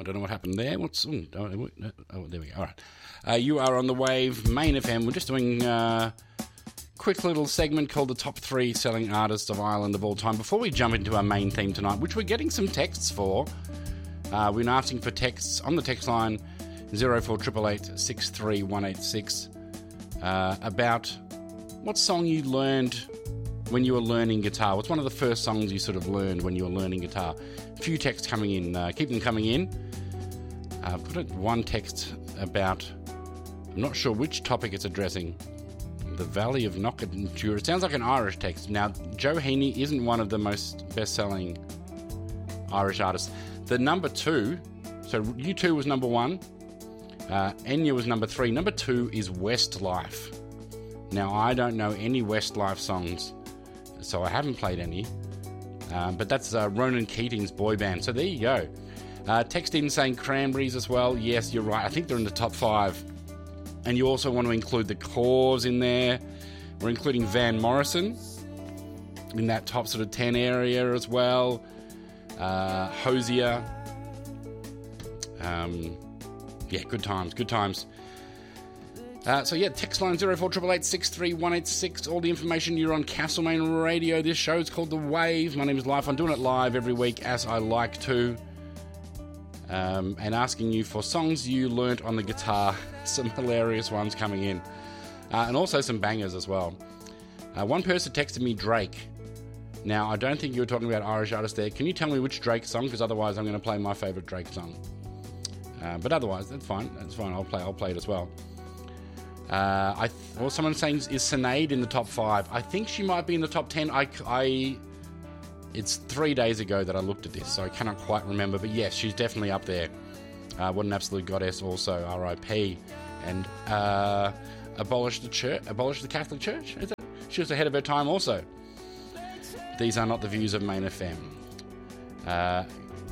don't know what happened there. Oh, there we go. All right. You are on the Wave, Main FM. We're just doing a quick little segment called the Top 3 Selling Artists of Ireland of All Time. Before we jump into our main theme tonight, which we're getting some texts for, we've been asking for texts on the text line 0488 63186 about what song you learned when you were learning guitar. What's one of the first songs you sort of learned when you were learning guitar? A few texts coming in. Keep them coming in. I've got one text about, I'm not sure which topic it's addressing. The Valley of Knocknature. It sounds like an Irish text. Now, Joe Heaney isn't one of the most best-selling Irish artists. The number 2, so U2 was number 1. Enya was number 3. Number 2 is Westlife. Now, I don't know any Westlife songs, so I haven't played any. But that's Ronan Keating's boy band. So there you go. Text in saying Cranberries as well. Yes, you're right. I think they're in the top 5. And you also want to include the Corrs in there. We're including Van Morrison in that top sort of 10 area as well. Hosier. Yeah, good times. So yeah, text line 0488 63186. All the information. You're on Castlemaine Radio. This show is called The Wave. My name is Life. I'm doing it live every week as I like to. And asking you for songs you learnt on the guitar. Some hilarious ones coming in. And also some bangers as well. One person texted me Drake. Now, I don't think you were talking about Irish artists there. Can you tell me which Drake song? Because otherwise I'm going to play my favourite Drake song. But otherwise, that's fine. I'll play it as well. Someone's saying, is Sinead in the top 5? I think she might be in the top 10. It's 3 days ago that I looked at this, so I cannot quite remember. But yes, she's definitely up there. What an absolute goddess also, R.I.P. And abolished the Catholic Church? Is that? She was ahead of her time also. These are not the views of Main FM.